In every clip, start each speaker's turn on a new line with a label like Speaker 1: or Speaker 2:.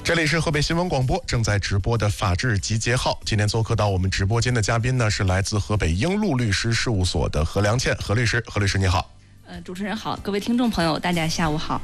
Speaker 1: 这里是河北新闻广播正在直播的法治集结号。今天做客到我们直播间的嘉宾呢，是来自河北英路律师事务所的何良倩何律师。何律师你好。
Speaker 2: 主持人好，各位听众朋友，大家下午好。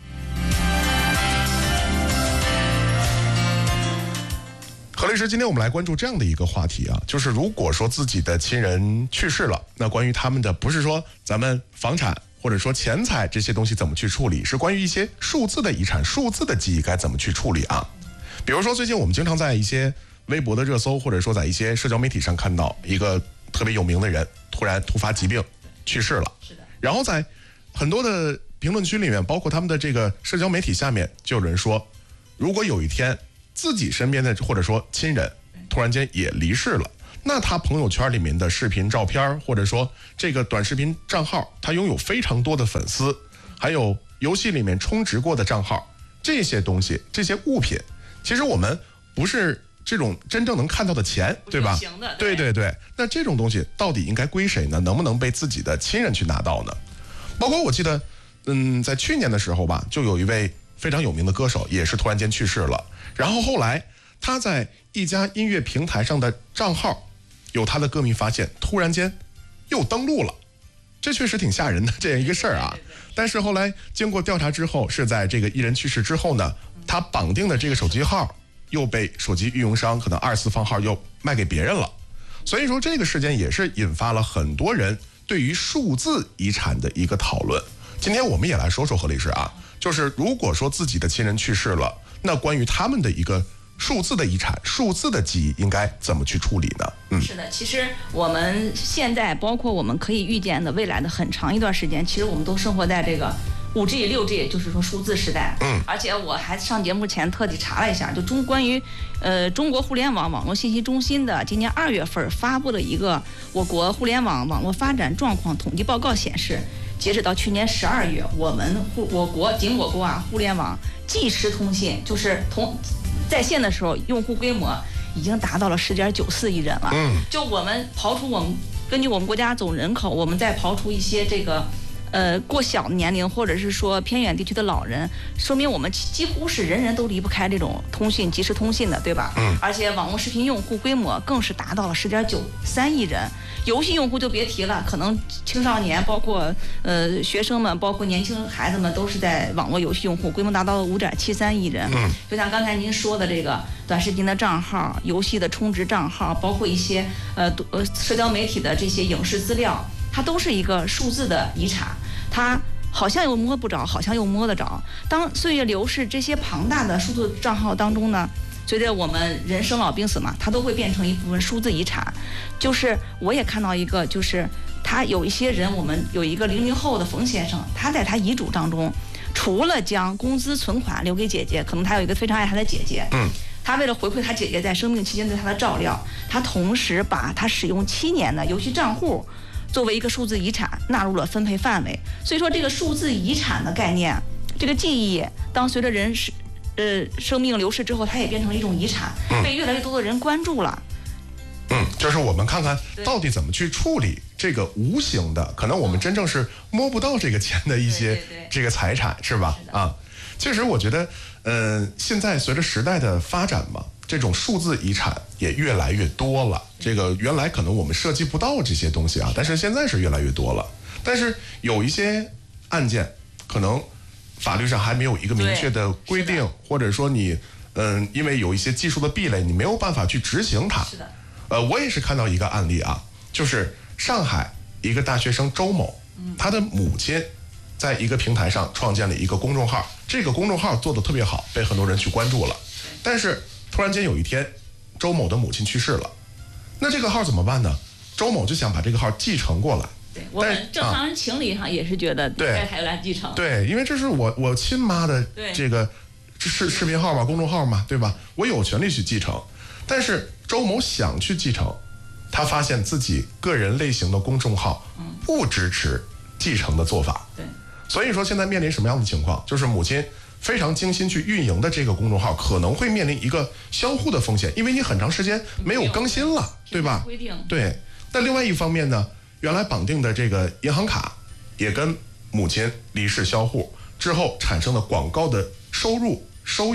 Speaker 1: 何律师，今天我们来关注这样的一个话题啊，就是如果说自己的亲人去世了，那关于他们的不是说咱们房产或者说钱财这些东西怎么去处理，是关于一些数字的遗产、数字的记忆该怎么去处理啊。比如说最近我们经常在一些微博的热搜，或者说在一些社交媒体上看到一个特别有名的人突发疾病去世了，
Speaker 2: 是的。
Speaker 1: 然后在很多的评论区里面，包括他们的这个社交媒体下面，就有人说，如果有一天自己身边的或者说亲人突然间也离世了，那他朋友圈里面的视频照片，或者说这个短视频账号，他拥有非常多的粉丝，还有游戏里面充值过的账号，这些东西这些物品，其实我们不是这种真正能看到的钱，对吧？对。那这种东西到底应该归谁呢？能不能被自己的亲人去拿到呢？包括我记得在去年的时候吧，就有一位非常有名的歌手也是突然间去世了，然后后来他在一家音乐平台上的账号有他的歌迷发现突然间又登录了，这确实挺吓人的这样一个事儿啊。但是后来经过调查之后，是在这个艺人去世之后呢，他绑定的这个手机号又被手机运营商可能2、4放号又卖给别人了。所以说这个事件也是引发了很多人对于数字遗产的一个讨论。今天我们也来说说何律师啊，就是如果说自己的亲人去世了，那关于他们的一个数字的遗产、数字的记忆应该怎么去处理呢？
Speaker 2: 是的，其实我们现在包括我们可以预见的未来的很长一段时间，其实我们都生活在这个5G、6G， 就是说数字时代。而且我还上节目前特地查了一下，就关于中国互联网网络信息中心的今年2月份发布了一个我国互联网网络发展状况统计报告，显示，截止到去年12月，我国互联网即时通信就是在线的时候，用户规模已经达到了10.94亿人了。就我们根据我们国家总人口，我们再刨除一些这个过小的年龄，或者是说偏远地区的老人，说明我们几乎是人人都离不开这种即时通信的，对吧？而且网络视频用户规模更是达到了10.93亿人。游戏用户就别提了，可能青少年包括学生们，包括年轻孩子们，都是在网络游戏用户规模达到了5.73亿人。就像刚才您说的这个短视频的账号、游戏的充值账号，包括一些社交媒体的这些影视资料，它都是一个数字的遗产。它好像又摸不着，好像又摸得着。当岁月流逝，这些庞大的数字账号当中呢，随着我们人生老病死嘛，它都会变成一部分数字遗产。就是我也看到一个，就是他有一些人，我们有一个00后的冯先生，他在他遗嘱当中，除了将工资存款留给姐姐，可能他有一个非常爱他的姐姐，他为了回馈他姐姐在生命期间对他的照料，他同时把他使用7年的游戏账户作为一个数字遗产纳入了分配范围。所以说这个数字遗产的概念，这个记忆当随着人生命流逝之后，它也变成了一种遗产，被越来越多的人关注了。
Speaker 1: 就是我们看看到底怎么去处理这个无形的，可能我们真正是摸不到这个钱的一些这个财产，是吧？其实我觉得现在随着时代的发展嘛，这种数字遗产也越来越多了。这个原来可能我们涉及不到这些东西啊，但是现在是越来越多了。但是有一些案件可能法律上还没有一个明确的规定，或者说你因为有一些技术的壁垒，你没有办法去执行它。
Speaker 2: 是的。
Speaker 1: 我也是看到一个案例啊，就是上海一个大学生周某，他的母亲在一个平台上创建了一个公众号，这个公众号做得特别好，被很多人去关注了。但是突然间有一天，周某的母亲去世了，那这个号怎么办呢？周某就想把这个号继承过来。
Speaker 2: 我们正常人情理上也是觉得该还来继承。
Speaker 1: 对，因为这是我亲妈的这个视频号嘛，公众号嘛，对吧？我有权利去继承。但是周某想去继承，他发现自己个人类型的公众号不支持继承的做法。所以说现在面临什么样的情况？就是母亲非常精心去运营的这个公众号可能会面临一个销户的风险，因为你很长时间没有更新了，对吧？
Speaker 2: 规定。
Speaker 1: 对。但另外一方面呢，原来绑定的这个银行卡也跟母亲离世销户之后产生的广告的收益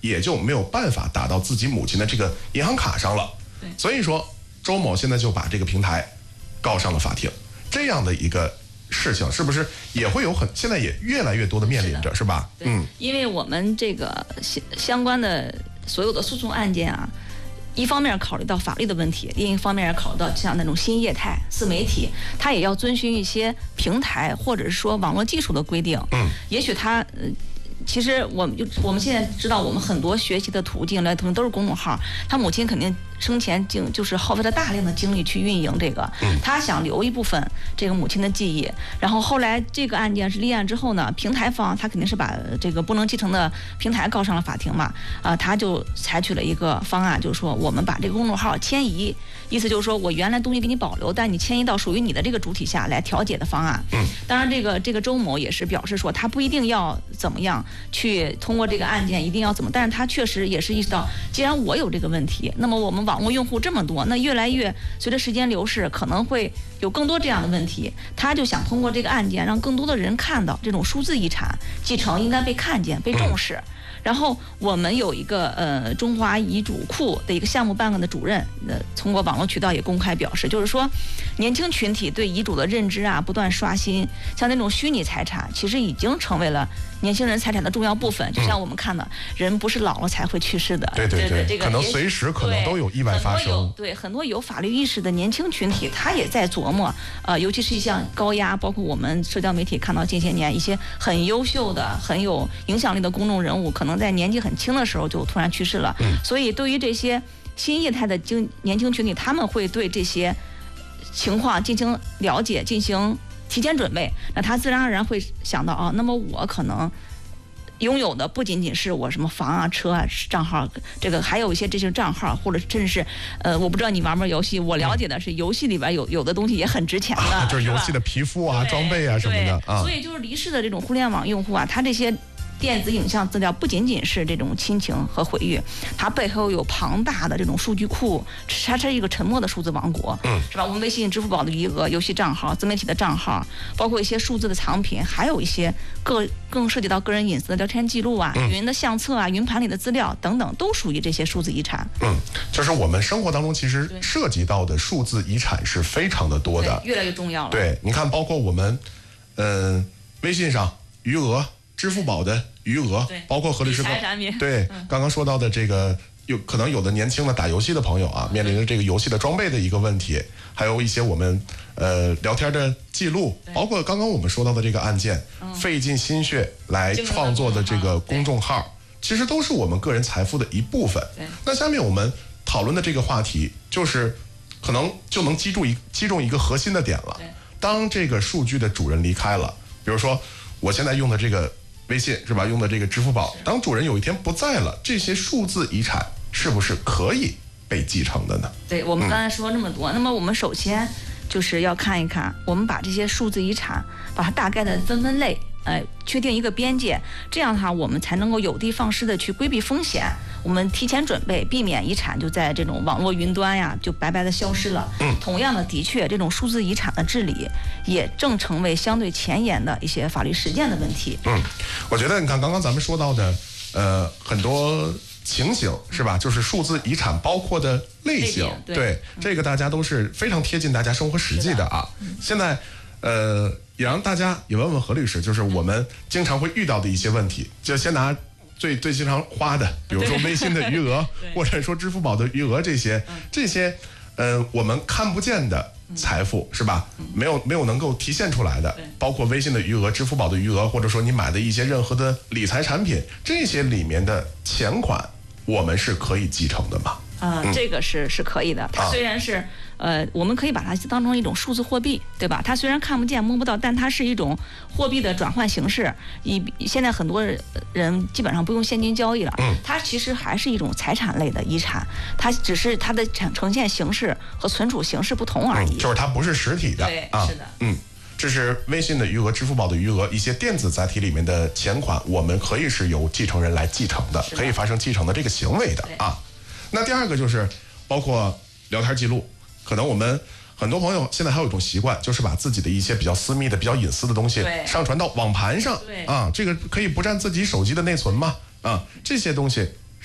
Speaker 1: 也就没有办法打到自己母亲的这个银行卡上了。
Speaker 2: 对，
Speaker 1: 所以说周某现在就把这个平台告上了法庭。这样的一个事情是不是也会有现在也越来越多的面临着，是吧？
Speaker 2: 因为我们这个相关的所有的诉讼案件啊，一方面考虑到法律的问题，另一方面也考虑到像那种新业态、自媒体，它也要遵循一些平台或者是说网络技术的规定。也许它其实我们现在知道，我们很多学习的途径都是公众号，他母亲肯定生前就是耗费了大量的精力去运营这个，他想留一部分这个母亲的记忆。然后后来这个案件是立案之后呢，平台方他肯定是把这个不能继承的平台告上了法庭嘛，他就采取了一个方案，就是说我们把这个公众号迁移，意思就是说我原来东西给你保留，但你迁移到属于你的这个主体下来调解的方案。当然这个周某也是表示说他不一定要怎么样去通过这个案件一定要怎么，但是他确实也是意识到，既然我有这个问题，那么我们网络用户这么多，那越来越随着时间流逝，可能会有更多这样的问题。他就想通过这个案件，让更多的人看到这种数字遗产继承应该被看见、被重视。然后我们有一个中华遗嘱库的一个项目办公的主任，通过网络渠道也公开表示，就是说年轻群体对遗嘱的认知啊不断刷新，像那种虚拟财产其实已经成为了年轻人财产的重要部分。就像我们看的，人不是老了才会去世的，
Speaker 1: 对，
Speaker 2: 这个
Speaker 1: 可能随时可能都有意外发生。
Speaker 2: 很多有法律意识的年轻群体，他也在琢磨，尤其是像高压，包括我们社交媒体看到近些年一些很优秀的、很有影响力的公众人物，可能在年纪很轻的时候就突然去世了。所以对于这些新业态的年轻群体，他们会对这些情况进行了解，进行提前准备，那他自然而然会想到那么我可能拥有的不仅仅是我什么房啊、车啊、账号，这个还有一些这些账号，或者甚至是我不知道你玩不玩游戏，我了解的是游戏里边有的东西也很值钱的，
Speaker 1: 就是游戏的皮肤啊、装备啊什么的啊。
Speaker 2: 所以就是离世的这种互联网用户啊，他这些电子影像资料不仅仅是这种亲情和毁誉，它背后有庞大的这种数据库，它是一个沉默的数字王国，是吧？我们微信、支付宝的余额、游戏账号、自媒体的账号，包括一些数字的藏品，还有一些更涉及到个人隐私的聊天记录啊、云的相册啊、云盘里的资料等等，都属于这些数字遗产。
Speaker 1: 就是我们生活当中其实涉及到的数字遗产是非常的多的，
Speaker 2: 越来越重要了。
Speaker 1: 对，你看，包括我们微信上余额。支付宝的余额，包括何律师对刚刚说到的这个，可能有的年轻的打游戏的朋友啊，面临着这个游戏的装备的一个问题，还有一些我们聊天的记录，包括刚刚我们说到的这个案件，费尽心血来创作的这个公众号，其实都是我们个人财富的一部分。那下面我们讨论的这个话题，就是可能就能击中一个核心的点了。当这个数据的主人离开了，比如说我现在用的这个微信是吧？用的这个支付宝，当主人有一天不在了，这些数字遗产是不是可以被继承的呢？
Speaker 2: 对，我们刚才说那么多，那么我们首先就是要看一看，我们把这些数字遗产把它大概的分类，确定一个边界，这样的话我们才能够有的放矢的去规避风险。我们提前准备，避免遗产就在这种网络云端呀就白白的消失了。同样的，的确这种数字遗产的治理也正成为相对前沿的一些法律实践的问题。
Speaker 1: 我觉得你看刚刚咱们说到的很多情形是吧？就是数字遗产包括的类型，对，这个大家都是非常贴近大家生活实际的啊。现在也让大家也问问何律师，就是我们经常会遇到的一些问题，就先拿最经常花的，比如说微信的余额，或者说支付宝的余额这些我们看不见的财富是吧？没有能够体现出来的，包括微信的余额、支付宝的余额，或者说你买的一些任何的理财产品，这些里面的钱款，我们是可以继承的吗？
Speaker 2: 这个是可以的。它虽然是我们可以把它当成一种数字货币，对吧？它虽然看不见摸不到，但它是一种货币的转换形式。现在很多人基本上不用现金交易了，它其实还是一种财产类的遗产，它只是它的呈现形式和存储形式不同而已。
Speaker 1: 就是它不是实体的。
Speaker 2: 对，是的。
Speaker 1: 这是微信的余额、支付宝的余额，一些电子载体里面的钱款，我们可以是由继承人来继承的，可以发生继承的这个行为的啊。那第二个就是包括聊天记录，可能我们很多朋友现在还有一种习惯，就是把自己的一些比较私密的、比较隐私的东西上传到网盘上，这个可以不占自己手机的内存吗？这些东西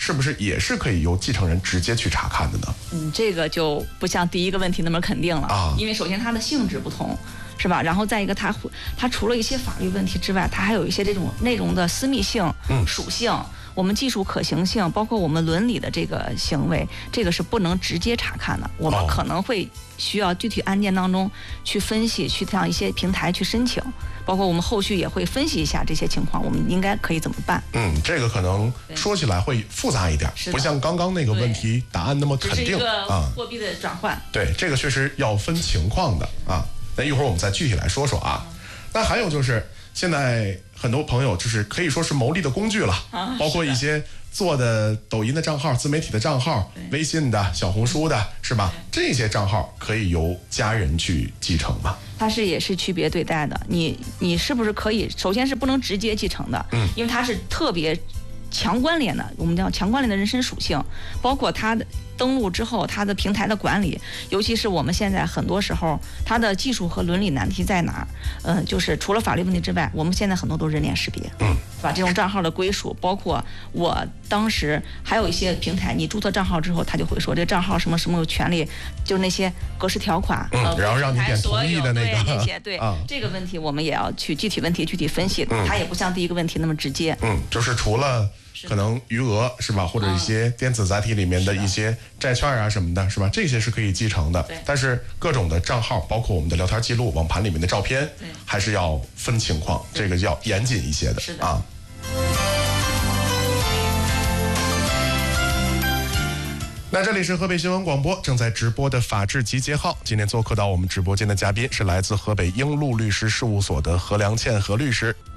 Speaker 1: 是不是也是可以由继承人直接去查看的呢？
Speaker 2: 这个就不像第一个问题那么肯定了
Speaker 1: 啊，
Speaker 2: 因为首先它的性质不同。是吧？然后再一个，它除了一些法律问题之外，它还有一些这种内容的私密性、属性，我们技术可行性，包括我们伦理的这个行为，这个是不能直接查看的。我们可能会需要具体案件当中去分析，去向一些平台去申请，包括我们后续也会分析一下这些情况，我们应该可以怎么办？
Speaker 1: 这个可能说起来会复杂一点，不像刚刚那个问题答案那么肯定啊。
Speaker 2: 这是一个货币的转换。
Speaker 1: 对，这个确实要分情况的啊。那一会儿我们再具体来说说啊。那还有就是现在很多朋友就是可以说是牟利的工具了，包括一些做的抖音的账号、自媒体的账号、微信的、小红书的，是吧？这些账号可以由家人去继承吗？
Speaker 2: 它也是区别对待的。你是不是可以？首先是不能直接继承的，因为它是特别强关联的，我们叫强关联的人身属性，包括它的登录之后，它的平台的管理，尤其是我们现在很多时候，它的技术和伦理难题在哪儿？就是除了法律问题之外，我们现在很多都人脸识别，是吧？这种账号的归属，包括我当时还有一些平台，你注册账号之后，他就会说这个账号什么什么有权利，就是那些格式条款，
Speaker 1: 然后让你点同意的那个，
Speaker 2: 那些这个问题我们也要去具体问题具体分析，它也不像第一个问题那么直接，
Speaker 1: 就是除了可能余额是吧，或者一些电子载体里面的一些债券啊什么的，是吧？这些是可以继承的。但是各种的账号，包括我们的聊天记录、网盘里面的照片，还是要分情况，这个要严谨一些的啊。那这里是河北新闻广播正在直播的法治集结号，今天做客到我们直播间的嘉宾是来自河北英路律师事务所的何良倩何律师。